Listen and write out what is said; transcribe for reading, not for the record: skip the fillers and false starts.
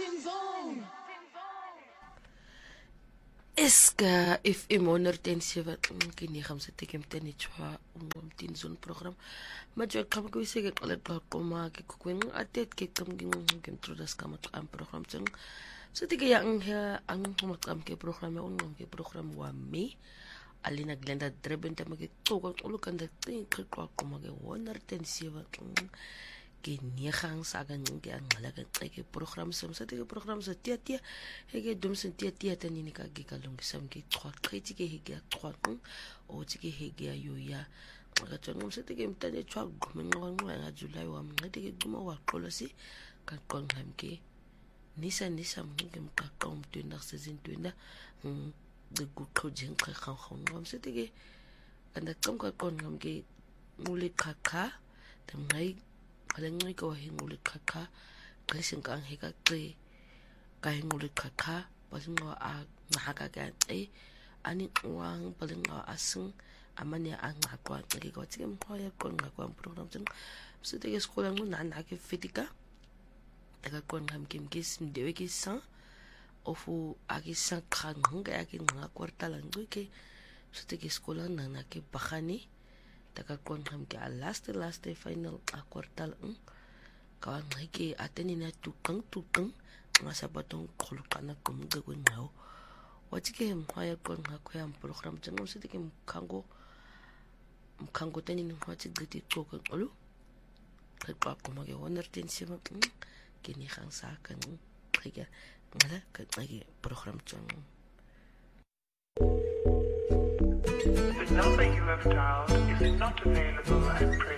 Iska FM 107 kini khamsa tikem tani chwa tin zone program majwa kam ko sege qala qoma ke kwen atet ke kam ngin trodas kam am program teng so tige ya ang kam ke program ya ngom ke program wa mi alina glenda dreben ta mage tsoka ulukan da tin qoma ke 107 ke niegang saga ke angala ke program som sa ke program sa tia hege dum sen tia tani ni ka ke kalong sam ke 3 kriti ke hege 3 o ti ke hege yo ya ga tsong sa ke mtane chwa ngwa nga July wa mngete ke duma wa qolosi ka qongam ke nisa mnge mka qom tunda season tunda de ku projeng ka khong ngom sa ke anda qom ka qongam ke mule khakha de ngai Kalengay ko hinguli kaka kasi kang hika kay kahinguli kaka paling nga nakakagat ani uang paling nga asing aman ya ang nakwa nagikaw sige mkaya ko ngakwa ang program sen so tige sekolah mo na fitika taga ko ngam kimkis mdewe kisa ofu agisa kang kaya kin nga kwarta lang ke so tige sekolah na bakani takakon ham ke last final a kwartal kawan ke ateni na tukang nga sabatong khulukana kumga ko ngaw wati ke mkhaya kon ngakho am program tsengo siti ke mkhango tani ni khwati gati tsoko olu ka kuma ke honerten sima ke ni khang sa kan khiga ngala ka program tsengo. The number you have dialed is not available at present.